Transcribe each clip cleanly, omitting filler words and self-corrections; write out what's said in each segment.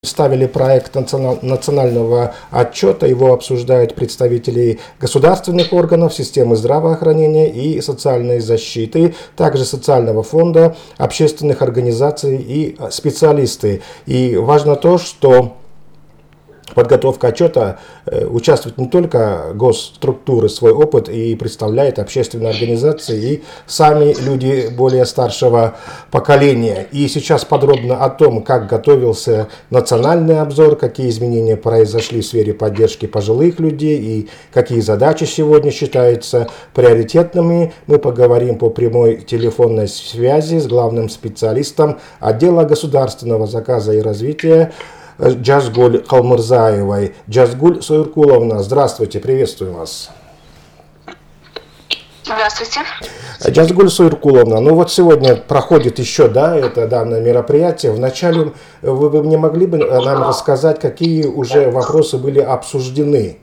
Ставили проект национального отчета, его обсуждают представители государственных органов, системы здравоохранения и социальной защиты, также социального фонда, общественных организаций и специалисты. И важно то, что подготовка отчета участвуют не только госструктуры, свой опыт и представляют общественные организации и сами люди более старшего поколения. И сейчас подробно о том, как готовился национальный обзор, какие изменения произошли в сфере поддержки пожилых людей и какие задачи сегодня считаются приоритетными, мы поговорим по прямой телефонной связи с главным специалистом отдела государственного заказа и развития Джазгуль Калмырзаевой. Джазгуль Сойркуловна, здравствуйте, приветствую вас. Здравствуйте. Джазгуль Сойркуловна, ну вот сегодня проходит еще, это данное мероприятие. Вначале вы бы мне могли бы нам рассказать, какие уже вопросы были обсуждены?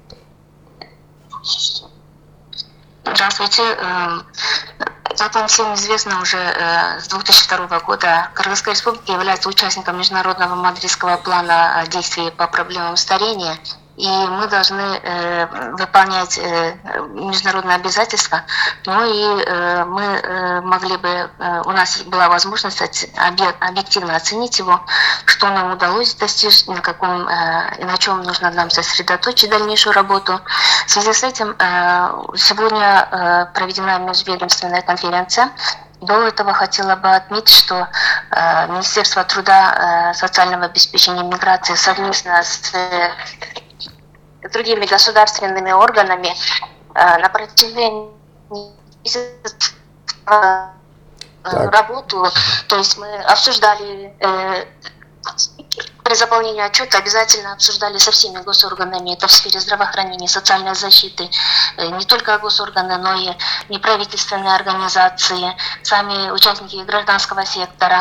Здравствуйте. Как вам всем известно, уже с 2002 года Кыргызская республика является участником международного мадридского плана действий по проблемам старения, и мы должны выполнять международные обязательства, но и мы могли бы, у нас была возможность объективно оценить его, что нам удалось достичь, на чем нужно нам сосредоточить дальнейшую работу. В связи с этим сегодня проведена межведомственная конференция. До этого хотела бы отметить, что Министерство труда, социального обеспечения и миграции совместно с другими государственными органами на протяжении работу, то есть мы обсуждали при заполнении отчета, обязательно обсуждали со всеми госорганами, это в сфере здравоохранения, социальной защиты, не только госорганы, но и неправительственные организации, сами участники гражданского сектора.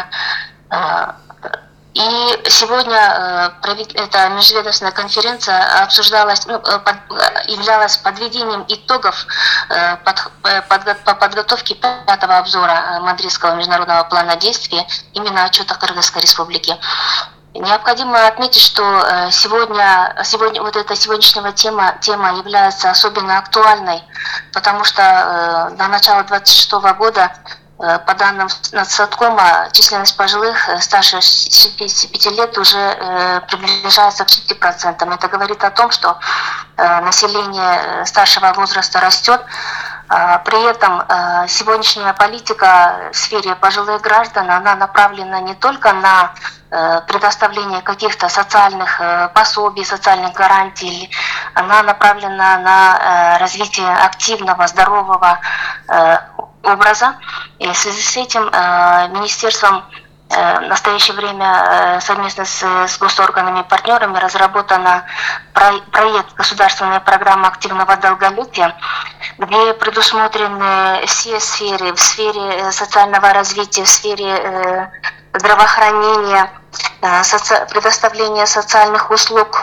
И сегодня эта межведомственная конференция обсуждалась, являлась подведением итогов по подготовке 5-го обзора Мадридского международного плана действий, именно отчета Кыргызской республики. Необходимо отметить, что вот эта сегодняшняя тема является особенно актуальной, потому что до начала 2026 года, по данным Нацсоткома, численность пожилых старше 65 лет уже приближается к 6%. Это говорит о том, что население старшего возраста растет. При этом сегодняшняя политика в сфере пожилых граждан, она направлена не только на предоставление каких-то социальных пособий, социальных гарантий, она направлена на развитие активного, здорового образа. И в связи с этим министерством в настоящее время совместно с госорганами и партнерами разработан проект государственной программы активного долголетия, где предусмотрены все сферы, в сфере социального развития, в сфере здравоохранения, предоставления социальных услуг,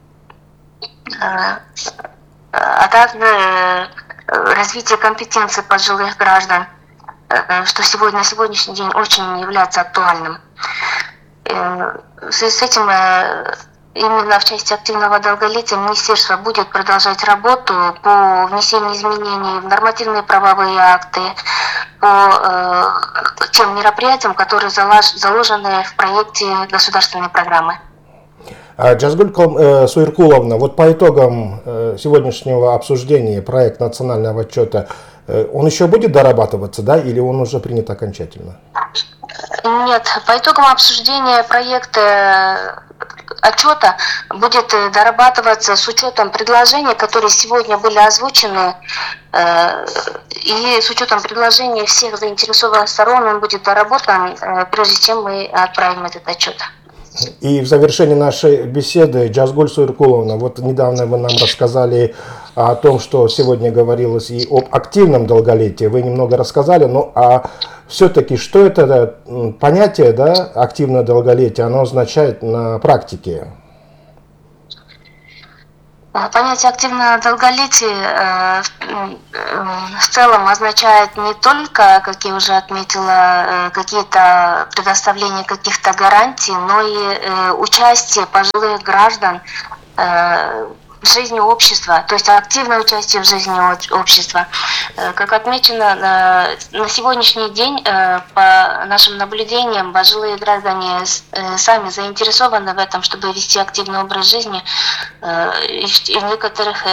а также развитие компетенций пожилых граждан, что на сегодняшний день очень является актуальным. В связи с этим именно в части активного долголетия министерство будет продолжать работу по внесению изменений в нормативные правовые акты, по тем мероприятиям, которые заложены в проекте государственной программы. Джазгуль Сойркуловна, вот по итогам сегодняшнего обсуждения проекта национального отчета, он еще будет дорабатываться, или он уже принят окончательно? Нет, по итогам обсуждения проекта отчета будет дорабатываться с учетом предложений, которые сегодня были озвучены, и с учетом предложений всех заинтересованных сторон он будет доработан, прежде чем мы отправим этот отчет. И в завершении нашей беседы, Джазгуль Сойркуловна, вот недавно вы нам рассказали о том, что сегодня говорилось и об активном долголетии. Вы немного рассказали, а все-таки что это понятие, активное долголетие, оно означает на практике? Понятие активного долголетия в целом означает не только, как я уже отметила, какие-то предоставления каких-то гарантий, но и участие пожилых граждан в жизни общества, то есть активное участие в жизни общества. Как отмечено, на сегодняшний день, по нашим наблюдениям, пожилые граждане сами заинтересованы в этом, чтобы вести активный образ жизни. И в некоторых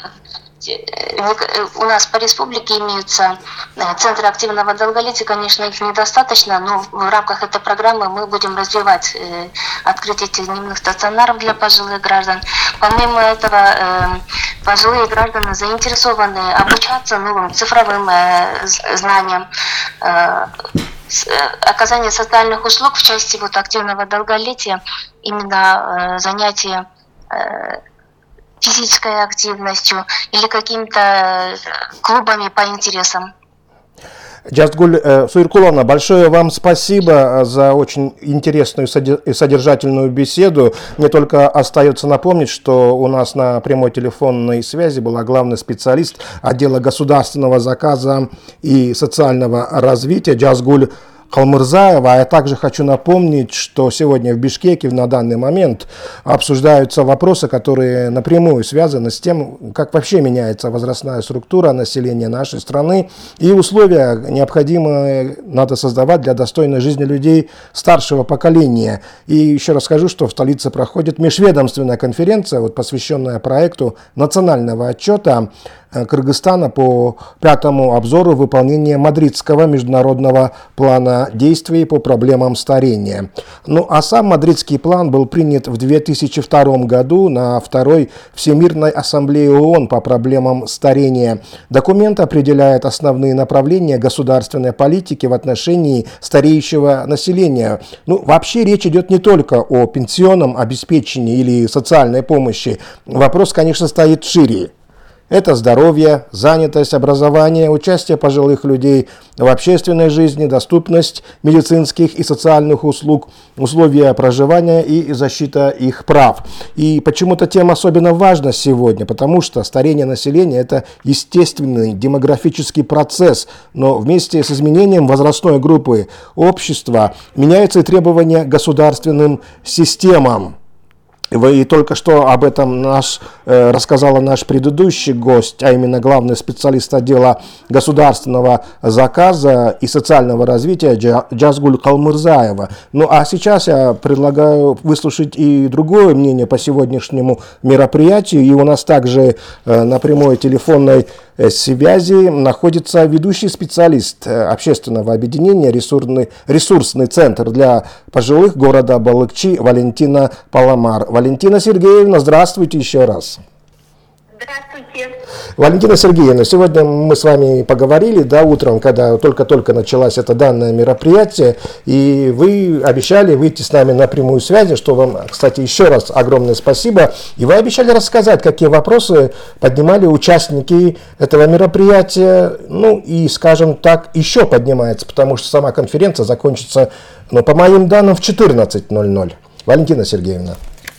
у нас по республике имеются центры активного долголетия, конечно, их недостаточно, но в рамках этой программы мы будем развивать открытие дневных стационаров для пожилых граждан. Помимо этого, пожилые граждане заинтересованы обучаться новым цифровым знаниям, оказание социальных услуг в части активного долголетия, именно занятия физической активностью или какими-то клубами по интересам. Жазгуль Суйркуловна, большое вам спасибо за очень интересную и содержательную беседу. Мне только остается напомнить, что у нас на прямой телефонной связи была главный специалист отдела государственного заказа и социального развития Жазгуль Калмырзаева. Я также хочу напомнить, что сегодня в Бишкеке на данный момент обсуждаются вопросы, которые напрямую связаны с тем, как вообще меняется возрастная структура населения нашей страны и условия, необходимые надо создавать для достойной жизни людей старшего поколения. И еще раз скажу, что в столице проходит межведомственная конференция, посвященная проекту национального отчета Кыргызстана по 5-му обзору выполнения Мадридского международного плана действий по проблемам старения. Ну а сам Мадридский план был принят в 2002 году на 2-й Всемирной ассамблее ООН по проблемам старения. Документ определяет основные направления государственной политики в отношении стареющего населения. Ну, вообще речь идет не только о пенсионном обеспечении или социальной помощи. Вопрос, конечно, стоит шире. Это здоровье, занятость, образование, участие пожилых людей в общественной жизни, доступность медицинских и социальных услуг, условия проживания и защита их прав. И почему-то тема особенно важна сегодня, потому что старение населения – это естественный демографический процесс, но вместе с изменением возрастной группы общества меняются и требования к государственным системам. И только что об этом рассказала наш предыдущий гость, а именно главный специалист отдела государственного заказа и социального развития Жазгуль Калмырзаева. Ну а сейчас я предлагаю выслушать и другое мнение по сегодняшнему мероприятию. И у нас также на прямой телефонной связи находится ведущий специалист общественного объединения «Ресурсный центр для пожилых города Балыкчи» Валентина Паламар. Валентина Сергеевна, здравствуйте еще раз. Здравствуйте. Валентина Сергеевна, сегодня мы с вами поговорили, утром, когда только-только началось это данное мероприятие, и вы обещали выйти с нами на прямую связь, что вам, кстати, еще раз огромное спасибо, и вы обещали рассказать, какие вопросы поднимали участники этого мероприятия, ну и, скажем так, еще поднимается, потому что сама конференция закончится, по моим данным, в 14:00. Валентина Сергеевна.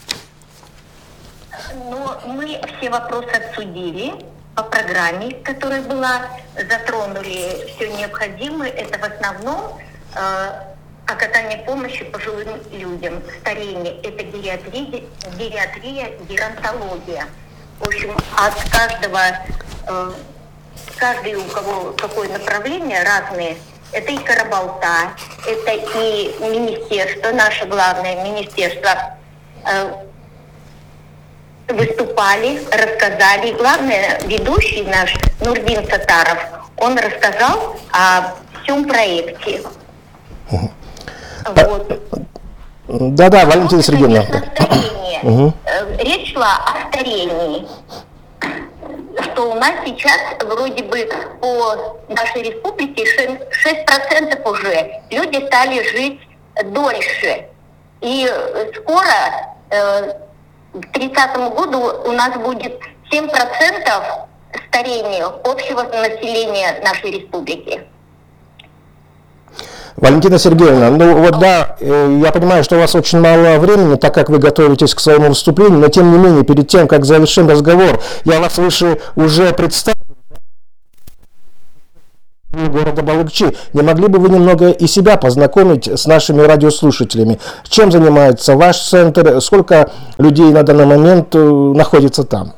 Все вопросы обсудили по программе, которая была, затронули все необходимое. Это в основном оказание помощи пожилым людям, старение, это гериатрия, геронтология. В общем, от каждый у кого какое направление разные. Это и Карабалта, это и министерство, наше главное министерство, выступали, рассказали. Главное, ведущий наш Нурдин Сатаров, он рассказал о всем проекте. Да, Валентина Сергеевна. Речь шла о старении. Что у нас сейчас вроде бы по нашей республике 6% уже люди стали жить дольше. И скоро к 30 году у нас будет 7% старения общего населения нашей республики. Валентина Сергеевна, ну вот да, я понимаю, что у вас очень мало времени, так как вы готовитесь к своему выступлению, но тем не менее, перед тем, как завершим разговор, я вас уже представил города Балыкчи. Не могли бы вы немного и себя познакомить с нашими радиослушателями? Чем занимается ваш центр? Сколько людей на данный момент находится там?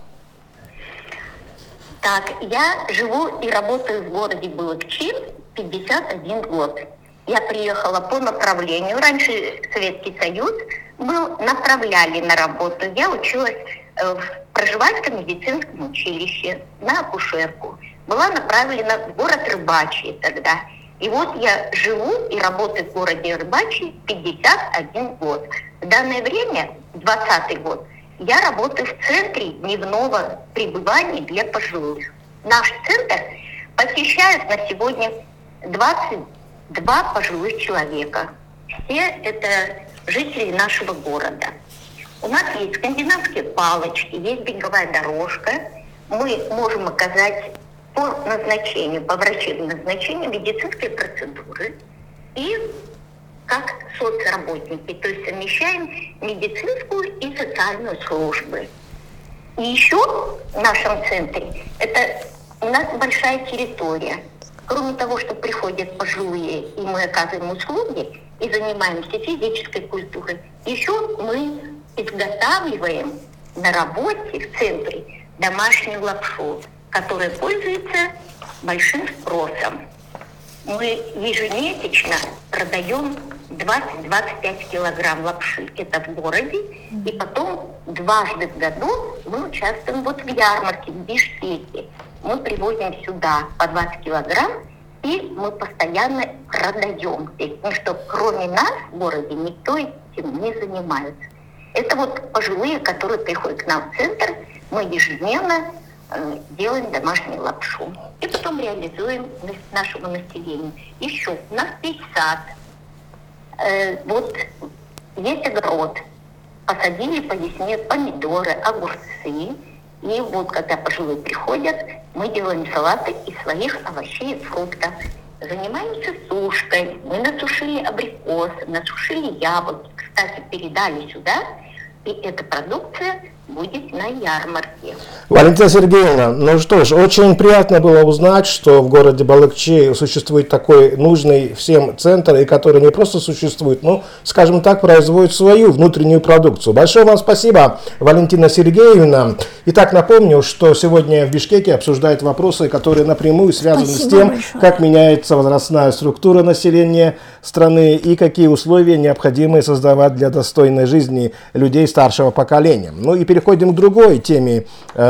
Так, я живу и работаю в городе Балыкчи 51 год. Я приехала по направлению. Раньше Советский Союз был, направляли на работу. Я училась в Пржевальском медицинском училище на акушерку. Была направлена в город Рыбачий тогда. И вот я живу и работаю в городе Рыбачий 51 год. В данное время, 20-й год, я работаю в центре дневного пребывания для пожилых. Наш центр посещают на сегодня 22 пожилых человека. Все это жители нашего города. У нас есть скандинавские палочки, есть беговая дорожка. Мы можем оказать по назначению, по врачебному назначению медицинские процедуры и как соцработники, то есть совмещаем медицинскую и социальную службы. И еще в нашем центре это у нас большая территория. Кроме того, что приходят пожилые, и мы оказываем услуги, и занимаемся физической культурой, еще мы изготавливаем на работе в центре домашнюю лапшу, которая пользуется большим спросом. Мы ежемесячно продаем 20-25 килограмм лапши. Это в городе. И потом дважды в году мы участвуем вот в ярмарке в Бишкеке. Мы привозим сюда по 20 килограмм, и мы постоянно продаем здесь. Потому что кроме нас в городе никто этим не занимается. Это вот пожилые, которые приходят к нам в центр. Мы ежедневно делаем домашнюю лапшу. И потом реализуем нашему населению. Еще у нас есть сад. Вот есть огород. Посадили по весне помидоры, огурцы. И вот когда пожилые приходят, мы делаем салаты из своих овощей и фруктов. Занимаемся сушкой. Мы насушили абрикосы, насушили яблоки. Кстати, передали сюда. И эта продукция будет на ярмарке. Валентина Сергеевна, ну что ж, очень приятно было узнать, что в городе Балыкчи существует такой нужный всем центр, и который не просто существует, но, скажем так, производит свою внутреннюю продукцию. Большое вам спасибо, Валентина Сергеевна. Итак, напомню, что сегодня в Бишкеке обсуждают вопросы, которые напрямую связаны с тем, как меняется возрастная структура населения страны и какие условия необходимо создавать для достойной жизни людей старшего поколения. Ну и переходим к другой теме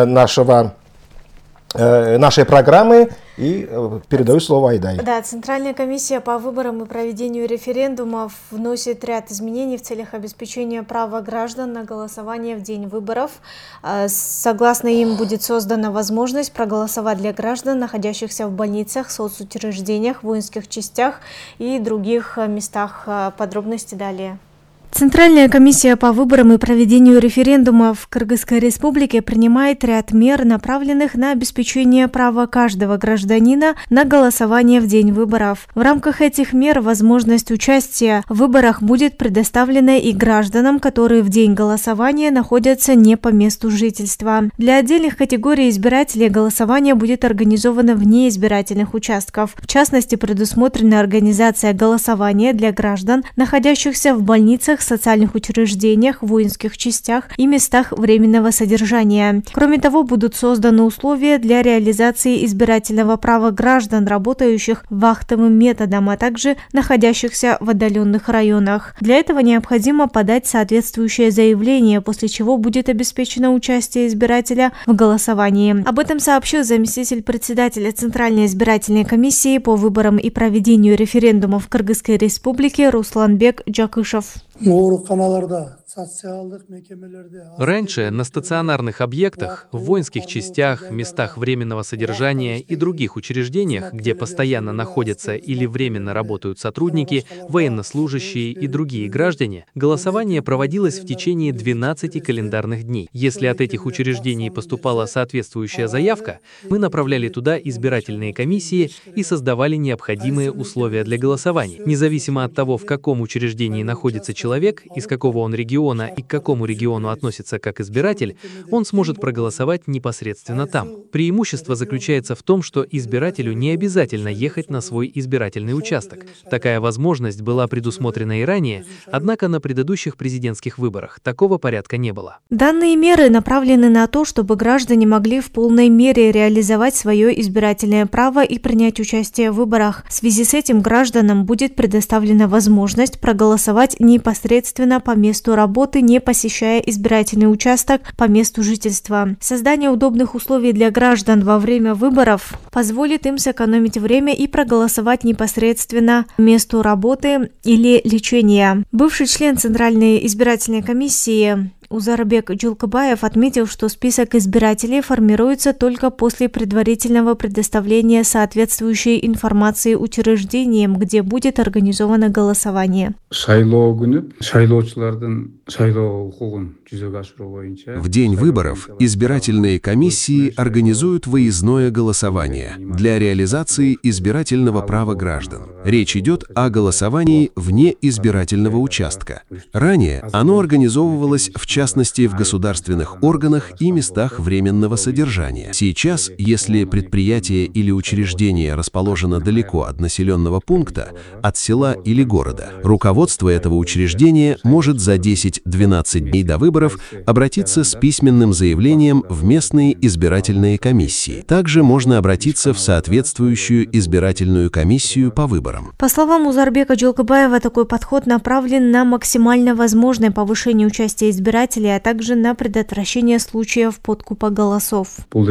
нашей программы, и передаю слово Айдай. Да, Центральная комиссия по выборам и проведению референдумов вносит ряд изменений в целях обеспечения права граждан на голосование в день выборов. Согласно им будет создана возможность проголосовать для граждан, находящихся в больницах, соцучреждениях, воинских частях и других местах. Подробности далее. Центральная комиссия по выборам и проведению референдумов в Кыргызской республике принимает ряд мер, направленных на обеспечение права каждого гражданина на голосование в день выборов. В рамках этих мер возможность участия в выборах будет предоставлена и гражданам, которые в день голосования находятся не по месту жительства. Для отдельных категорий избирателей голосование будет организовано вне избирательных участков. В частности, предусмотрена организация голосования для граждан, находящихся в больницах, социальных учреждениях, воинских частях и местах временного содержания. Кроме того, будут созданы условия для реализации избирательного права граждан, работающих вахтовым методом, а также находящихся в отдаленных районах. Для этого необходимо подать соответствующее заявление, после чего будет обеспечено участие избирателя в голосовании. Об этом сообщил заместитель председателя Центральной избирательной комиссии по выборам и проведению референдумов в Кыргызской республике Русланбек Джакышев. ооруканаларда Раньше на стационарных объектах, в воинских частях, местах временного содержания и других учреждениях, где постоянно находятся или временно работают сотрудники, военнослужащие и другие граждане, голосование проводилось в течение 12 календарных дней. Если от этих учреждений поступала соответствующая заявка, мы направляли туда избирательные комиссии и создавали необходимые условия для голосования. Независимо от того, в каком учреждении находится человек, из какого он региона и к какому региону относится как избиратель, он сможет проголосовать непосредственно там. Преимущество заключается в том, что избирателю не обязательно ехать на свой избирательный участок. Такая возможность была предусмотрена и ранее, однако на предыдущих президентских выборах такого порядка не было. Данные меры направлены на то, чтобы граждане могли в полной мере реализовать свое избирательное право и принять участие в выборах. В связи с этим гражданам будет предоставлена возможность проголосовать непосредственно по месту работы, не посещая избирательный участок по месту жительства. Создание удобных условий для граждан во время выборов позволит им сэкономить время и проголосовать непосредственно по месту работы или лечения. Бывший член Центральной избирательной комиссии Узарбек Джулкыбаев отметил, что список избирателей формируется только после предварительного предоставления соответствующей информации учреждениям, где будет организовано голосование. В день выборов избирательные комиссии организуют выездное голосование для реализации избирательного права граждан. Речь идет о голосовании вне избирательного участка. Ранее оно организовывалось в частности в государственных органах и местах временного содержания. Сейчас, если предприятие или учреждение расположено далеко от населенного пункта, от села или города, руководство этого учреждения может за 10-12 дней до выборов обратиться с письменным заявлением в местные избирательные комиссии. Также можно обратиться в соответствующую избирательную комиссию по выборам. По словам Узарбека Джулкыбаева, такой подход направлен на максимально возможное повышение участия избирателей, а также на предотвращение случаев подкупа голосов.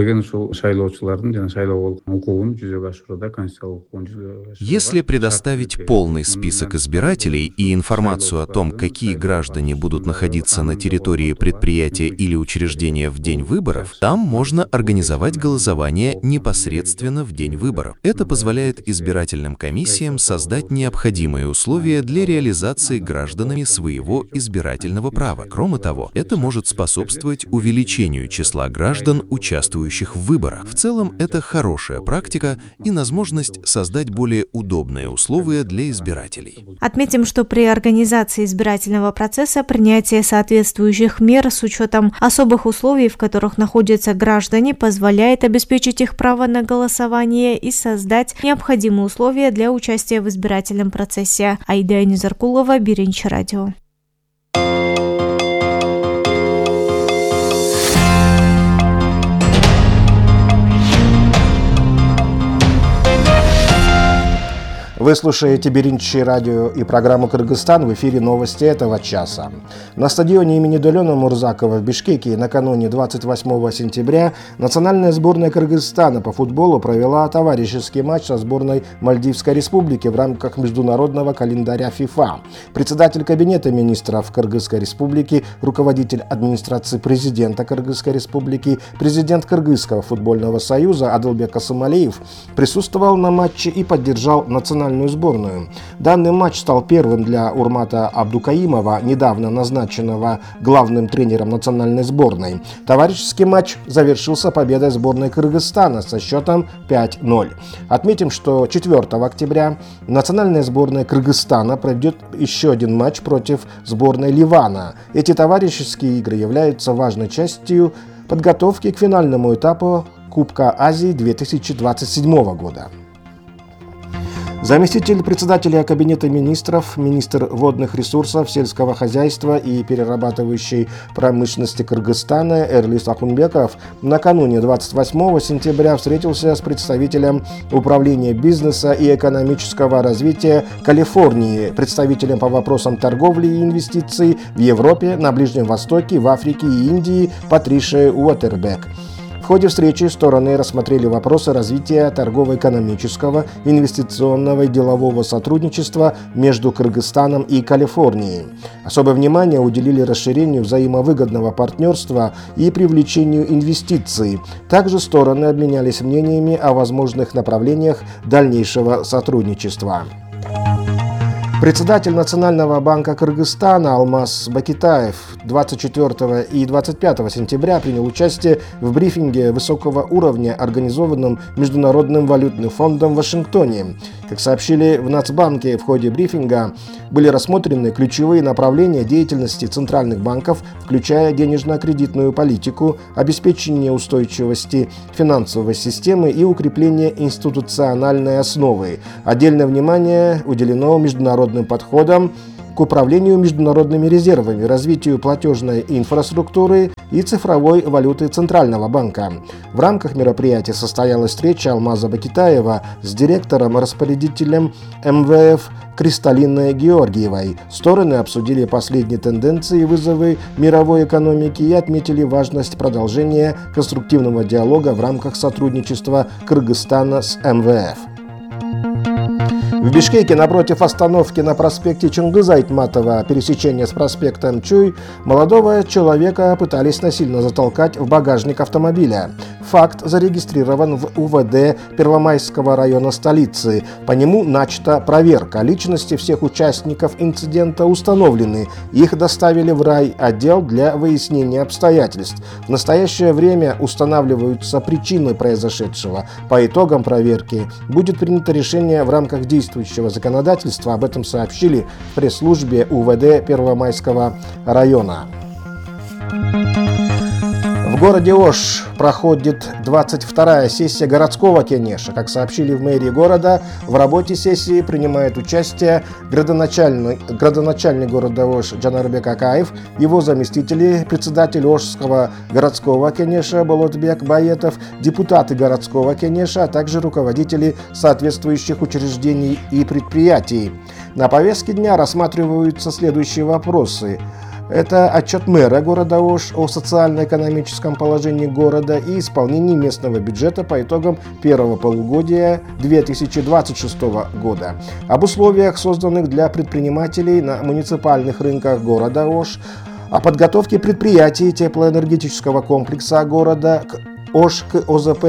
Если предоставить полный список избирателей и информацию о том, какие граждане будут находиться на территории предприятия или учреждения в день выборов, там можно организовать голосование непосредственно в день выборов. Это позволяет избирательным комиссиям создать необходимые условия для реализации гражданами своего избирательного права. Кроме того, это может способствовать увеличению числа граждан, участвующих в выборах. В целом, это хорошая практика и возможность создать более удобные условия для избирателей. Отметим, что при организации избирательного процесса принятие соответствующих мер с учетом особых условий, в которых находятся граждане, позволяет обеспечить их право на голосование и создать необходимые условия для участия в избирательном процессе. Аида Низаркулова, Биринчи радио. Вы слушаете Биринчи радио и программу «Кыргызстан», в эфире новости этого часа. На стадионе имени Долена Мурзакова в Бишкеке накануне 28 сентября национальная сборная Кыргызстана по футболу провела товарищеский матч со сборной Мальдивской республики в рамках международного календаря ФИФА. Председатель Кабинета министров Кыргызской республики, руководитель администрации президента Кыргызской республики, президент Кыргызского футбольного союза Адылбек Касымалиев присутствовал на матче и поддержал национальную сборную. Данный матч стал первым для Урмата Абдукаимова, недавно назначенного главным тренером национальной сборной. Товарищеский матч завершился победой сборной Кыргызстана со счетом 5-0. Отметим, что 4 октября национальная сборная Кыргызстана проведет еще один матч против сборной Ливана. Эти товарищеские игры являются важной частью подготовки к финальному этапу Кубка Азии 2027 года. Заместитель председателя Кабинета министров, министр водных ресурсов, сельского хозяйства и перерабатывающей промышленности Кыргызстана Эрлис Ахунбеков накануне 28 сентября встретился с представителем Управления бизнеса и экономического развития Калифорнии, представителем по вопросам торговли и инвестиций в Европе, на Ближнем Востоке, в Африке и Индии Патришей Уотербек. В ходе встречи стороны рассмотрели вопросы развития торгово-экономического, инвестиционного и делового сотрудничества между Кыргызстаном и Калифорнией. Особое внимание уделили расширению взаимовыгодного партнерства и привлечению инвестиций. Также стороны обменялись мнениями о возможных направлениях дальнейшего сотрудничества. Председатель Национального банка Кыргызстана Алмаз Бакитаев 24 и 25 сентября принял участие в брифинге высокого уровня, организованном Международным валютным фондом в Вашингтоне. Как сообщили в Нацбанке, в ходе брифинга были рассмотрены ключевые направления деятельности центральных банков, включая денежно-кредитную политику, обеспечение устойчивости финансовой системы и укрепление институциональной основы. Отдельное внимание уделено международным подходам к управлению международными резервами, развитию платежной инфраструктуры и цифровой валюты Центрального банка. В рамках мероприятия состоялась встреча Алмаза Бакитаева с директором-распорядителем МВФ Кристалиной Георгиевой. Стороны обсудили последние тенденции и вызовы мировой экономики и отметили важность продолжения конструктивного диалога в рамках сотрудничества Кыргызстана с МВФ. В Бишкеке напротив остановки на проспекте Чингиза Айтматова, пересечения с проспектом Чуй, молодого человека пытались насильно затолкать в багажник автомобиля. Факт зарегистрирован в УВД Первомайского района столицы. По нему начата проверка. Личности всех участников инцидента установлены. Их доставили в райотдел для выяснения обстоятельств. В настоящее время устанавливаются причины произошедшего. По итогам проверки будет принято решение в рамках действующего законодательства. Об этом сообщили в пресс-службе УВД Первомайского района. В городе Ош проходит 22-я сессия городского кенеша. Как сообщили в мэрии города, в работе сессии принимает участие градоначальник города Ош Джанарбек Акаев, его заместители, председатель Ошского городского кенеша Болотбек Баетов, депутаты городского кенеша, а также руководители соответствующих учреждений и предприятий. На повестке дня рассматриваются следующие вопросы. Это отчет мэра города Ош о социально-экономическом положении города и исполнении местного бюджета по итогам первого полугодия 2026 года. Об условиях, созданных для предпринимателей на муниципальных рынках города Ош, о подготовке предприятий теплоэнергетического комплекса города Ош к ОЗП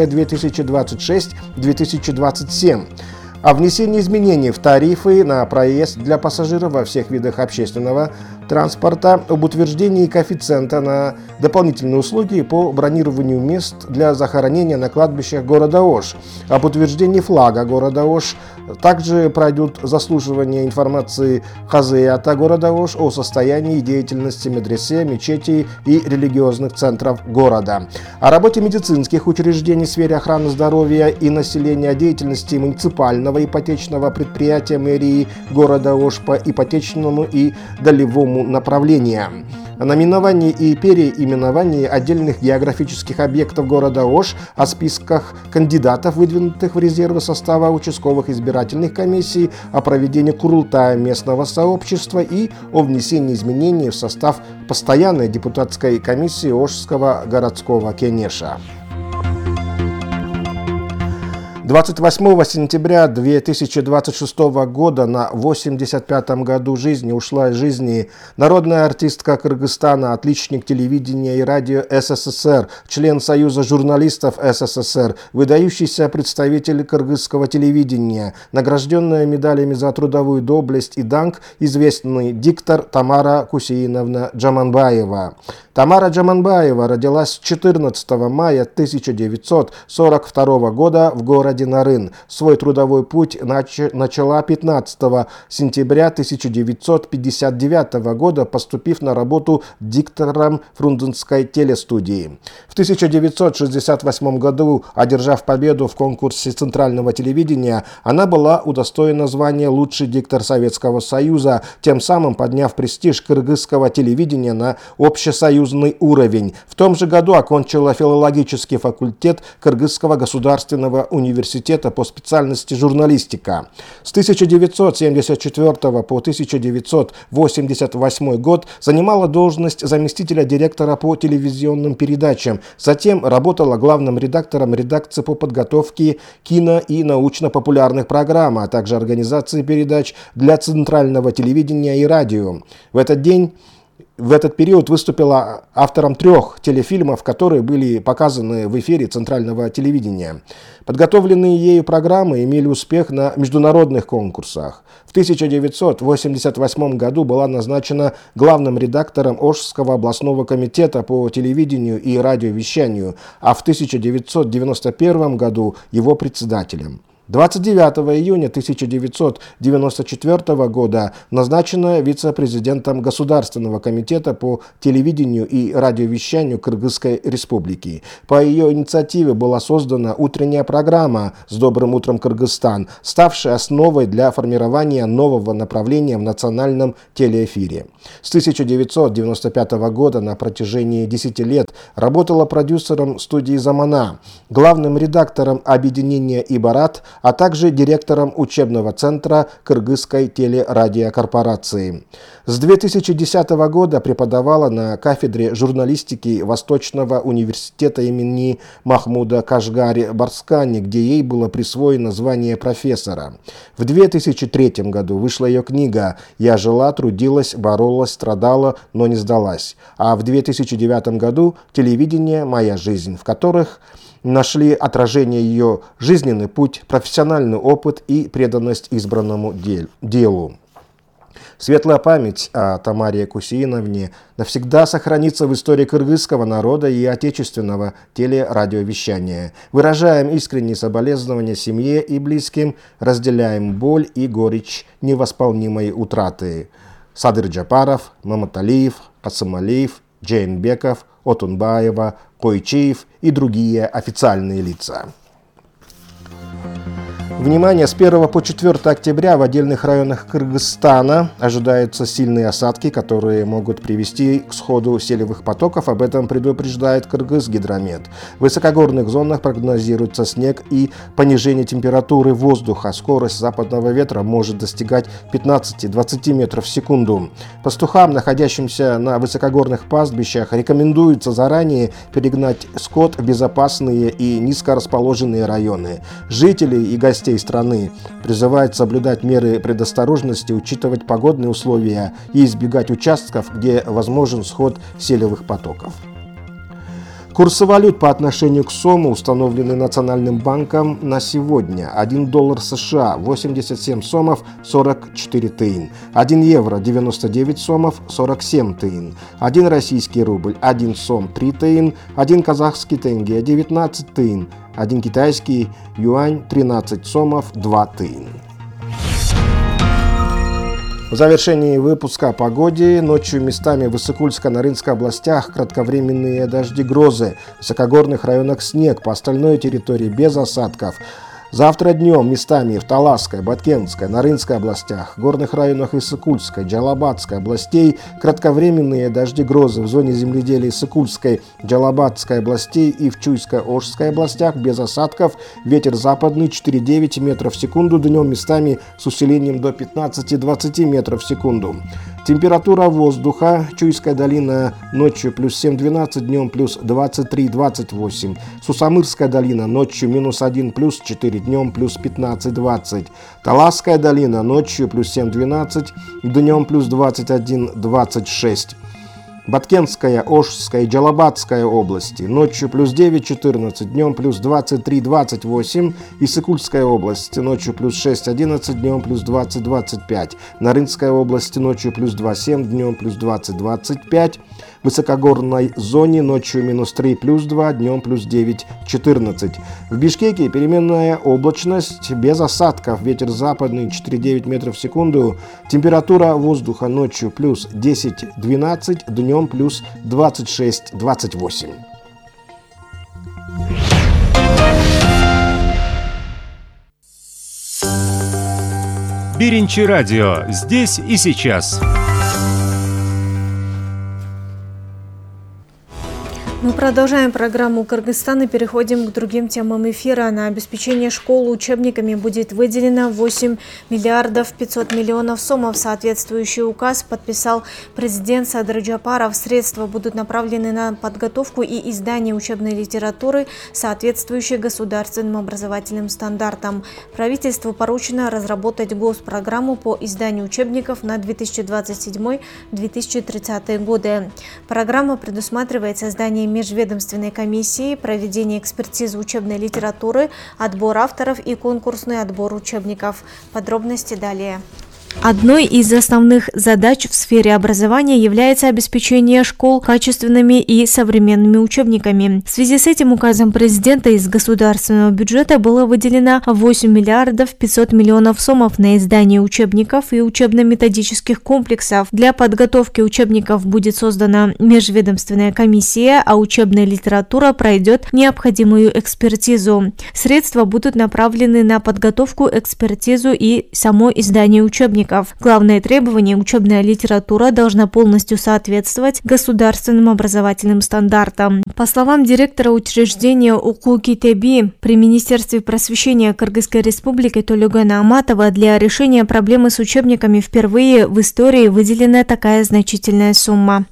2026-2027. О внесении изменений в тарифы на проезд для пассажиров во всех видах общественного транспорта, об утверждении коэффициента на дополнительные услуги по бронированию мест для захоронения на кладбищах города Ош, об утверждении флага города Ош. Также пройдут заслуживание информации Хазыята города Ош о состоянии и деятельности медресе, мечетей и религиозных центров города, о работе медицинских учреждений в сфере охраны здоровья и населения, о деятельности муниципального ипотечного предприятия мэрии города Ош по ипотечному и долевому направлениям, о номиновании и переименовании отдельных географических объектов города Ош, о списках кандидатов, выдвинутых в резервы состава участковых избирательных комиссий, о проведении курултая местного сообщества и о внесении изменений в состав постоянной депутатской комиссии Ошского городского кенеша. 28 сентября 2026 года на 85-м году жизни ушла из жизни народная артистка Кыргызстана, отличник телевидения и радио СССР, член Союза журналистов СССР, выдающийся представитель кыргызского телевидения, награжденная медалями за трудовую доблесть и данг, известный диктор Тамара Кусеиновна Джаманбаева. Тамара Джаманбаева родилась 14 мая 1942 года в городе Нарын. Свой трудовой путь начала 15 сентября 1959 года, поступив на работу диктором Фрунзенской телестудии. В 1968 году, одержав победу в конкурсе Центрального телевидения, она была удостоена звания «Лучший диктор Советского Союза», тем самым подняв престиж кыргызского телевидения на общесоюзный уровень. В том же году окончила филологический факультет Кыргызского государственного университета университета по специальности журналистика. С 1974 по 1988 год занимала должность заместителя директора по телевизионным передачам. Затем работала главным редактором редакции по подготовке кино- и научно-популярных программ, а также организации передач для центрального телевидения и радио. В этот период выступила автором 3 телефильмов, которые были показаны в эфире центрального телевидения. Подготовленные ею программы имели успех на международных конкурсах. В 1988 году была назначена главным редактором Ошского областного комитета по телевидению и радиовещанию, а в 1991 году его председателем. 29 июня 1994 года назначена вице-президентом Государственного комитета по телевидению и радиовещанию Кыргызской республики. По ее инициативе была создана утренняя программа «С добрым утром, Кыргызстан», ставшая основой для формирования нового направления в национальном телеэфире. С 1995 года на протяжении 10 лет работала продюсером студии «Замана», главным редактором объединения «Ибарат», а также директором учебного центра Кыргызской телерадиокорпорации. С 2010 года преподавала на кафедре журналистики Восточного университета имени Махмуда Кашгари-Барскани, где ей было присвоено звание профессора. В 2003 году вышла ее книга «Я жила, трудилась, боролась, страдала, но не сдалась». А в 2009 году «Телевидение. Моя жизнь», в которых нашли отражение ее жизненный путь, профессиональный опыт и преданность избранному делу. Светлая память о Тамаре Кусеиновне навсегда сохранится в истории кыргызского народа и отечественного телерадиовещания. Выражаем искренние соболезнования семье и близким, разделяем боль и горечь невосполнимой утраты. Садыр Джапаров, Маматалиев, Асымалиев, Джейнбеков, Отунбаева, Койчиев и другие официальные лица. Внимание, с 1 по 4 октября в отдельных районах Кыргызстана ожидаются сильные осадки, которые могут привести к сходу селевых потоков. Об этом предупреждает Кыргызгидромет. В высокогорных зонах прогнозируется снег и понижение температуры воздуха. Скорость западного ветра может достигать 15-20 метров в секунду. Пастухам, находящимся на высокогорных пастбищах, рекомендуется заранее перегнать скот в безопасные и низко расположенные районы. Жители и гостей страны призывают соблюдать меры предосторожности, учитывать погодные условия и избегать участков, где возможен сход селевых потоков. Курсы валют по отношению к сому установлены Национальным банком на сегодня. 1 доллар США 87 сомов 44 тыин, 1 евро 99 сомов 47 тыин, 1 российский рубль 1 сом 3 тыин, 1 казахский тенге 19 тыин, 1 китайский юань 13 сомов 2 тыин. В завершении выпуска о погоде. Ночью местами в Иссык-Кульско-Нарынской областях кратковременные дожди, грозы. В высокогорных районах снег, по остальной территории без осадков. Завтра днем местами в Таласской, Баткенской, Нарынской областях, горных районах Иссык-Кульской, Джалабадской областей кратковременные дожди, грозы в зоне земледелия Иссык-Кульской, Джалабадской областей и в Чуйской-Ошской областях без осадков. Ветер западный 4,9 метров в секунду, днем местами с усилением до 15-20 метров в секунду. Температура воздуха. Чуйская долина ночью плюс 7-12, днем плюс 23-28. Сусамырская долина ночью минус 1, плюс 4, днем плюс 15-20. Таласская долина ночью плюс 7-12, днем плюс 21-26. Баткенская, Ошская и Джалабадская области ночью плюс 9-14, днем плюс 23-28. Иссык-Кульская область ночью плюс 6-11, днем плюс 20-25. Нарынская область ночью плюс 2-7, днем плюс 20-25. В высокогорной зоне ночью минус 3, плюс 2, днем плюс 9-14. В Бишкеке переменная облачность без осадков, ветер западный 4,9 метров в секунду. Температура воздуха ночью плюс 10-12, днем плюс 26-28. Биринчи радио. Здесь и сейчас. Мы продолжаем программу Кыргызстана и переходим к другим темам эфира. На обеспечение школ учебниками будет выделено 8 миллиардов 500 миллионов сомов. Соответствующий указ подписал президент Садыр Джапаров. Средства будут направлены на подготовку и издание учебной литературы, соответствующей государственным образовательным стандартам. Правительству поручено разработать госпрограмму по изданию учебников на 2027-2030 годы. Программа предусматривает создание межведомственной комиссии, проведение экспертизы учебной литературы, отбор авторов и конкурсный отбор учебников. Подробности далее. Одной из основных задач в сфере образования является обеспечение школ качественными и современными учебниками. В связи с этим указом президента из государственного бюджета было выделено 8 миллиардов 500 миллионов сомов на издание учебников и учебно-методических комплексов. Для подготовки учебников будет создана межведомственная комиссия, а учебная литература пройдет необходимую экспертизу. Средства будут направлены на подготовку, экспертизу и само издание учебников. Главное требование – учебная литература должна полностью соответствовать государственным образовательным стандартам. По словам директора учреждения Уку Китеби при Министерстве просвещения Кыргызской Республики Толюгана Аматова, для решения проблемы с учебниками впервые в истории выделена такая значительная сумма.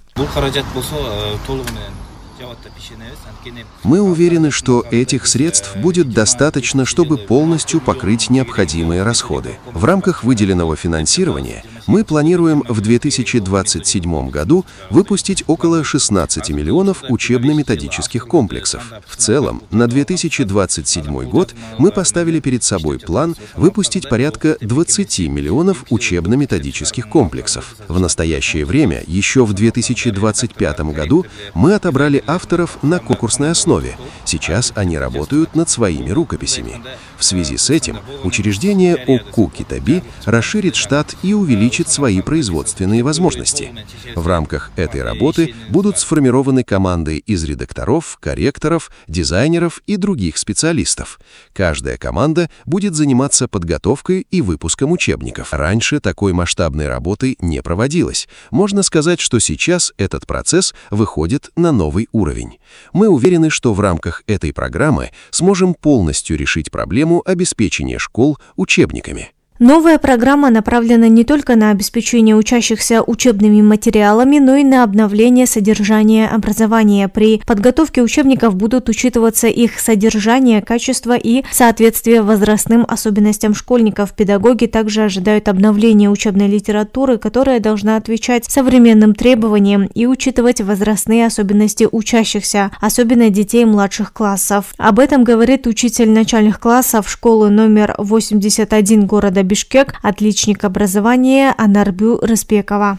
Мы уверены, что этих средств будет достаточно, чтобы полностью покрыть необходимые расходы. В рамках выделенного финансирования мы планируем в 2027 году выпустить около 16 миллионов учебно-методических комплексов. В целом, на 2027 год мы поставили перед собой план выпустить порядка 20 миллионов учебно-методических комплексов. В настоящее время, еще в 2025 году, мы отобрали авторов на конкурсной основе. Сейчас они работают над своими рукописями. В связи с этим учреждение Уку Китеби расширит штат и увеличит свои производственные возможности. В рамках этой работы будут сформированы команды из редакторов, корректоров, дизайнеров и других специалистов. Каждая команда будет заниматься подготовкой и выпуском учебников. Раньше такой масштабной работы не проводилось. Можно сказать, что сейчас этот процесс выходит на новый уровень. Мы уверены, что в рамках этой программы сможем полностью решить проблему обеспечения школ учебниками. Новая программа направлена не только на обеспечение учащихся учебными материалами, но и на обновление содержания образования. При подготовке учебников будут учитываться их содержание, качество и соответствие возрастным особенностям школьников. Педагоги также ожидают обновления учебной литературы, которая должна отвечать современным требованиям и учитывать возрастные особенности учащихся, особенно детей младших классов. Об этом говорит учитель начальных классов школы номер 81 города Бишкек, отличник образования Анарбю Рыспекова.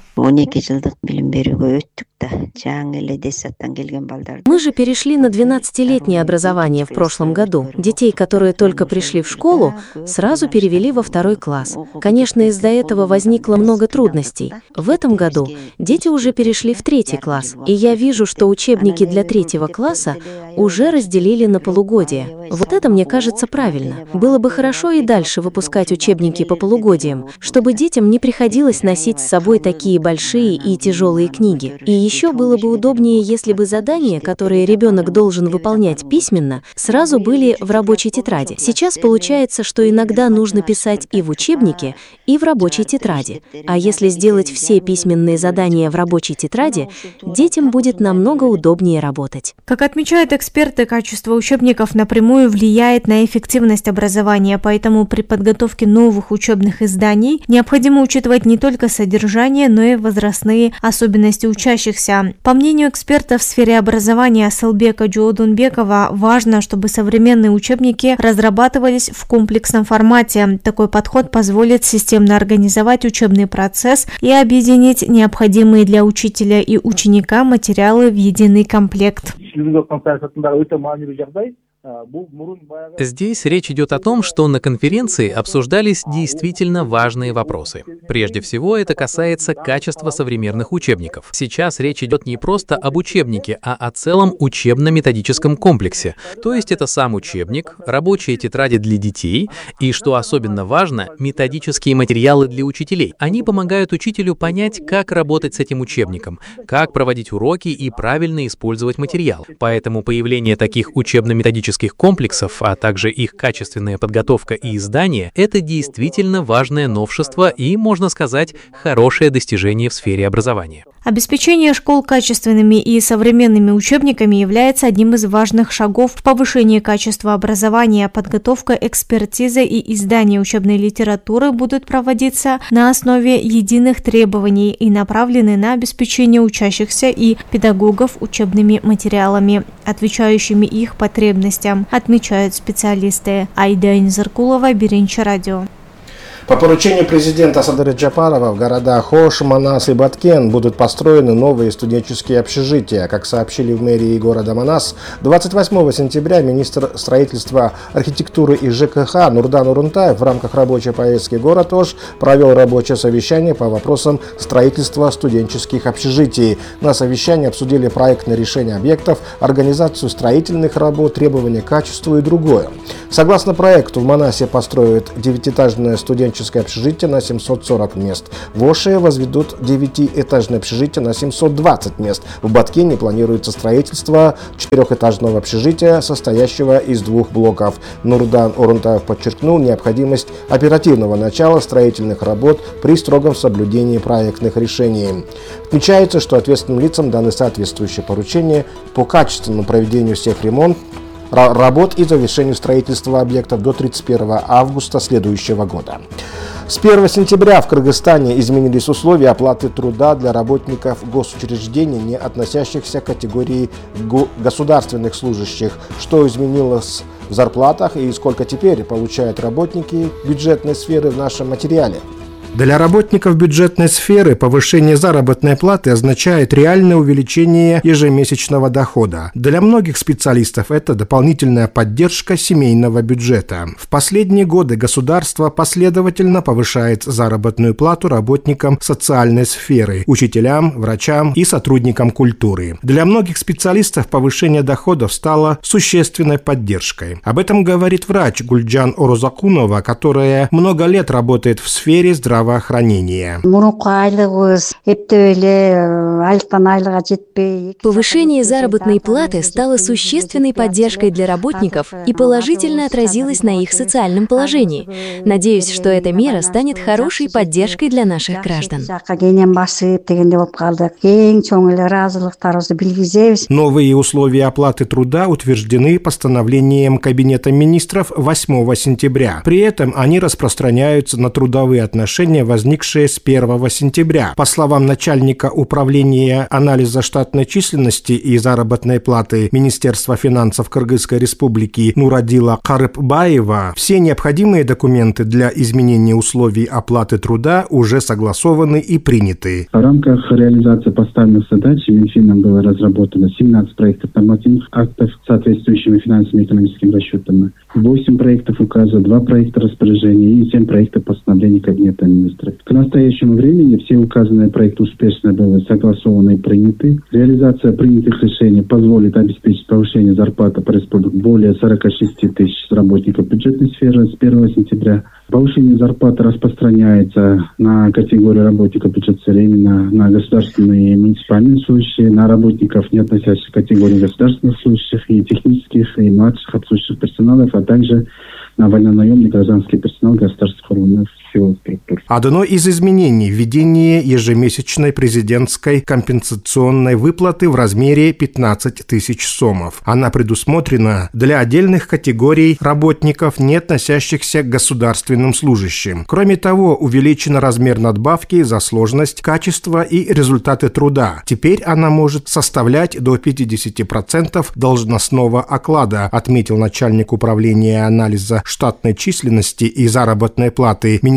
Мы же перешли на 12-летнее образование в прошлом году. Детей, которые только пришли в школу, сразу перевели во 2 класс. Конечно, из-за этого возникло много трудностей. В этом году дети уже перешли в 3 класс, и я вижу, что учебники для 3 класса уже разделили на полугодия. Вот это, мне кажется, правильно. Было бы хорошо и дальше выпускать учебники по полугодиям, чтобы детям не приходилось носить с собой такие большие и тяжелые книги. И еще было бы удобнее, если бы задания, которые ребенок должен выполнять письменно, сразу были в рабочей тетради. Сейчас получается, что иногда нужно писать и в учебнике, и в рабочей тетради. А если сделать все письменные задания в рабочей тетради, детям будет намного удобнее работать. Как отмечают эксперты, качество учебников напрямую влияет на эффективность образования, поэтому при подготовке новых учебных изданий необходимо учитывать не только содержание, но и возрастные особенности учащихся. По мнению экспертов в сфере образования Асылбека Джоудунбекова, важно, чтобы современные учебники разрабатывались в комплексном формате. Такой подход позволит системно организовать учебный процесс и объединить необходимые для учителя и ученика материалы в единый комплект. Здесь речь идет о том, что на конференции обсуждались действительно важные вопросы. Прежде всего, это касается качества современных учебников. Сейчас речь идет не просто об учебнике, а о целом учебно-методическом комплексе. То есть это сам учебник, рабочие тетради для детей и, что особенно важно, методические материалы для учителей. Они помогают учителю понять, как работать с этим учебником, как проводить уроки и правильно использовать материал. Поэтому появление таких учебно-методических комплексов, а также их качественная подготовка и издание — это действительно важное новшество и, можно сказать, хорошее достижение в сфере образования. Обеспечение школ качественными и современными учебниками является одним из важных шагов в повышении качества образования. Подготовка, экспертиза и издание учебной литературы будут проводиться на основе единых требований и направлены на обеспечение учащихся и педагогов учебными материалами, отвечающими их потребностям, отмечают специалисты. Айда Инзаркулова, Биринчи радио. По поручению президента Садыры Джапарова в городах Ош, Манас и Баткен будут построены новые студенческие общежития. Как сообщили в мэрии города Манас, 28 сентября министр строительства, архитектуры и ЖКХ Нурдан Урунтаев в рамках рабочей поездки в город Ош провел рабочее совещание по вопросам строительства студенческих общежитий. На совещании обсудили проектное решение объектов, организацию строительных работ, требования к качеству и другое. Согласно проекту, в Манасе построят 9-этажное студенческое общежитие на 740 мест. В Оше возведут 9-этажное общежитие на 720 мест. В Баткене планируется строительство 4-этажного общежития, состоящего из 2 блоков. Нурдан Урунтаев подчеркнул необходимость оперативного начала строительных работ при строгом соблюдении проектных решений. Отмечается, что ответственным лицам даны соответствующие поручения по качественному проведению всех работ и завершению строительства объектов до 31 августа следующего года. С 1 сентября в Кыргызстане изменились условия оплаты труда для работников госучреждений, не относящихся к категории государственных служащих. Что изменилось в зарплатах и сколько теперь получают работники бюджетной сферы в нашем материале. Для работников бюджетной сферы повышение заработной платы означает реальное увеличение ежемесячного дохода. Для многих специалистов это дополнительная поддержка семейного бюджета. В последние годы государство последовательно повышает заработную плату работникам социальной сферы, учителям, врачам и сотрудникам культуры. Для многих специалистов повышение доходов стало существенной поддержкой. Об этом говорит врач Гульджан Орозакунова, которая много лет работает в сфере здравоохранения. Повышение заработной платы стало существенной поддержкой для работников и положительно отразилось на их социальном положении. Надеюсь, что эта мера станет хорошей поддержкой для наших граждан. Новые условия оплаты труда утверждены постановлением Кабинета министров 8 сентября. При этом они распространяются на трудовые отношения, возникшие с 1 сентября. По словам начальника управления анализа штатной численности и заработной платы Министерства финансов Кыргызской республики Нурадила Карыпбаева, все необходимые документы для изменения условий оплаты труда уже согласованы и приняты. В рамках реализации поставленных задач Минфином было разработано 17 проектов нормативных актов с соответствующими финансовыми и экономическими расчетами, 8 проектов указа, 2 проекта распоряжений и 7 проектов постановлений Кабинета министров. К настоящему времени все указанные проекты успешно были согласованы и приняты. Реализация принятых решений позволит обеспечить повышение зарплаты по республике более 46 тысяч работников бюджетной сферы с 1 сентября. Повышение зарплаты распространяется на категорию работников бюджетной сферы, именно на государственные и муниципальные служащие, на работников, не относящихся к категории государственных служащих и технических, и младших обслуживающих персоналов, а также на военно-наемный гражданский персонал государственных органов сил и структур. Одно из изменений – введение ежемесячной президентской компенсационной выплаты в размере 15 тысяч сомов. Она предусмотрена для отдельных категорий работников, не относящихся к государственным служащим. Кроме того, увеличен размер надбавки за сложность, качество и результаты труда. Теперь она может составлять до 50% должностного оклада, отметил начальник управления анализа штатной численности и заработной платы Министерства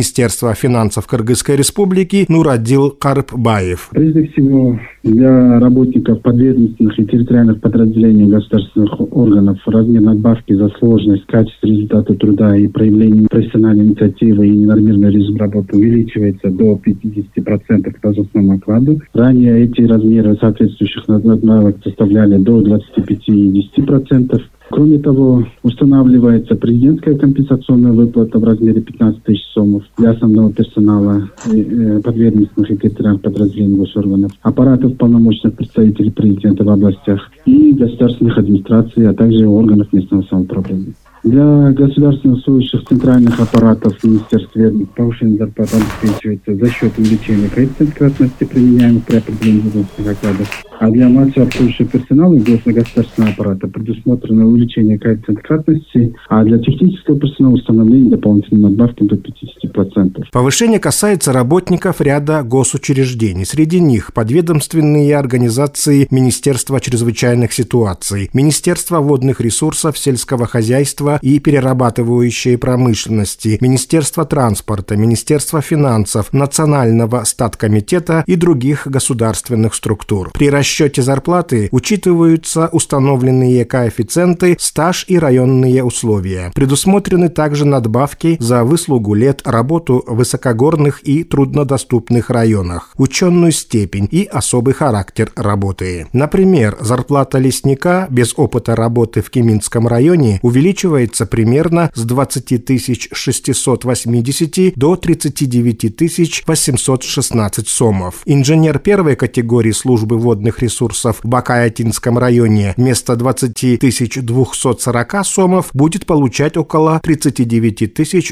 Министерства финансов Кыргызской Республики Нурадил Карпбаев. Прежде всего, для работников подведомственных и территориальных подразделений государственных органов размер надбавки за сложность, качество результата труда и проявление профессиональной инициативы и ненормированный режим работы увеличивается до 50% к должностному окладу. Ранее эти размеры соответствующих надбавок составляли до 25-10%. Кроме того, устанавливается президентская компенсационная выплата в размере 15 тысяч сомов для основного персонала подведомственных и территориальных подразделений госорганов, аппаратов полномочных представителей президента в областях и государственных администраций, а также органов местного самоуправления. Для государственных служащих центральных аппаратов министерств ведомств повышение зарплат обеспечивается за счет увеличения коэффициента кратности, применяемых при определении должностных окладов. А для младшего обслуживающего персонала и государственного аппарата предусмотрено увеличение коэффициента кратности, а для технического персонала установление дополнительной надбавки до 50%. Повышение касается работников ряда госучреждений. Среди них подведомственные организации Министерства чрезвычайных ситуаций, Министерства водных ресурсов, сельского хозяйства и перерабатывающей промышленности, Министерства транспорта, Министерства финансов, Национального статкомитета и других государственных структур. При расчете зарплаты учитываются установленные коэффициенты, стаж и районные условия. Предусмотрены также надбавки за выслугу лет, работу в высокогорных и труднодоступных районах, ученую степень и особый характер работы. Например, зарплата лесника без опыта работы в Кеминском районе увеличивается примерно с 20 680 до 39 816 сомов. Инженер первой категории службы водных ресурсов в Бакаятинском районе вместо 20 240 сомов будет получать около 39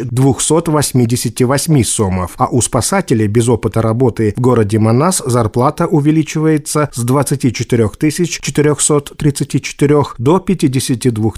288 сомов, а у спасателей без опыта работы в городе Манас зарплата увеличивается с 24 434 до 52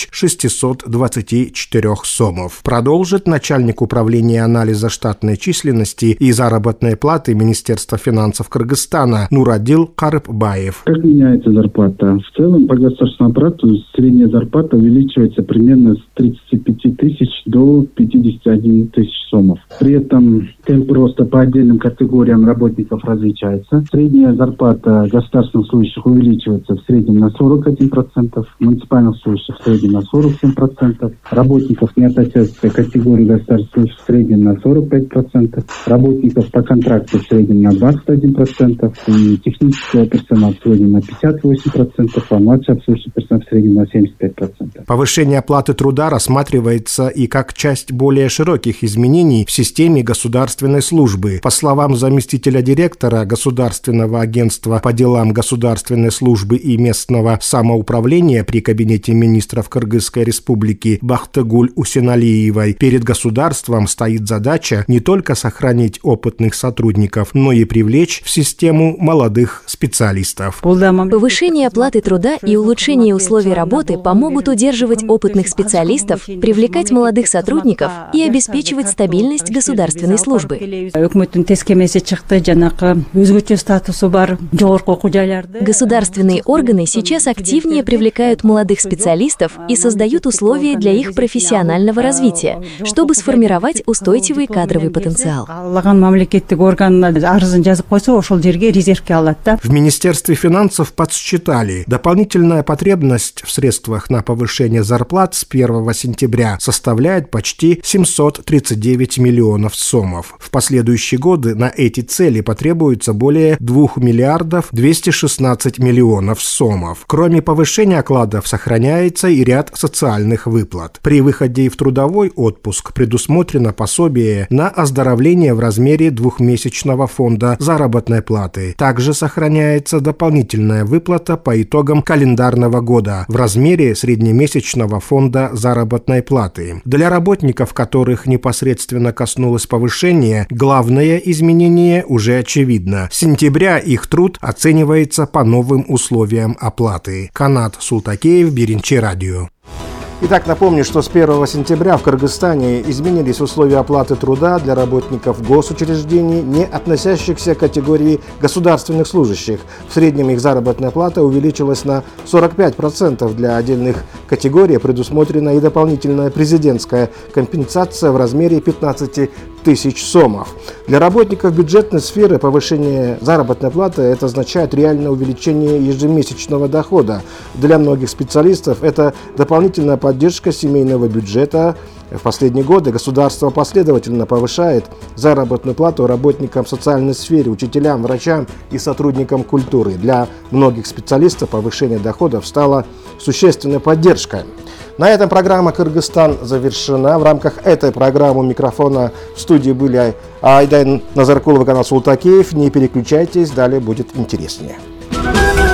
624 сомов. Продолжит начальник управления анализа штатной численности и заработной платы Министерства финансов Кыргызстана Нурадил Карпбаев. Как меняется зарплата? В целом по государственному аппарату средняя зарплата увеличивается примерно с 35 тысяч до 51 тысяч сомов. При этом темп роста по отдельным категориям работников различается. Средняя зарплата государственных служащих увеличивается в среднем на 41%, муниципальных служащих в среднем на 47%, работников, не относящихся к категории государственных служащих, в среднем на 45%, работников по контракту в среднем на 21%, и технического персонала в среднем на 58%, а младший обслуживающий персонал в среднем на 75%. Повышение оплаты труда рассматривается и как часть более широких изменений в системе государственной службы. По словам заместителя директора Государственного агентства по делам государственной службы и местного самоуправления при Кабинете министров Кыргызской Республики Бахтыгуль Усеналиевой, перед государством стоит задача не только сохранить опытных сотрудников, но и привлечь в систему молодых специалистов. Повышение оплаты труда и улучшение условий работы помогут удерживать опытных специалистов, привлекать молодых сотрудников и обеспечивать стабильность государственной службы. Государственные органы сейчас активнее привлекают молодых специалистов и создают условия для их профессионального развития, чтобы сформировать устойчивый кадровый потенциал. В Министерстве финансов подсчитали, дополнительная потребность в средствах на повышение зарплат с 1 сентября составляет почти 739 миллионов сомов. В последующие годы на эти цели потребуется более 2 миллиардов 216 миллионов сомов. Кроме повышения окладов сохраняется и ряд социальных выплат. При выходе в трудовой отпуск предусмотрено пособие на оздоровление в размере двухмесячного фонда заработной платы. Также сохраняется дополнительная выплата по итогам календарного года в размере среднемесячного фонда заработной платы. Для работников, которых непосредственно коснулось повышение, главное изменение уже очевидно. С сентября их труд оценивается по новым условиям оплаты. Канат Султакеев, Беринчи радио. Итак, напомню, что с 1 сентября в Кыргызстане изменились условия оплаты труда для работников госучреждений, не относящихся к категории государственных служащих. В среднем их заработная плата увеличилась на 45% для отдельных категории предусмотрена и дополнительная президентская компенсация в размере 15 тысяч сомов. Для работников бюджетной сферы повышение заработной платы это означает реальное увеличение ежемесячного дохода. Для многих специалистов это дополнительная поддержка семейного бюджета. В последние годы государство последовательно повышает заработную плату работникам социальной сферы, учителям, врачам и сотрудникам культуры. Для многих специалистов повышение доходов стало существенной поддержкой. На этом программа «Кыргызстан» завершена. В рамках этой программы у микрофона в студии были Айдан Назаркулов и Канат Султакеев. Не переключайтесь, далее будет интереснее.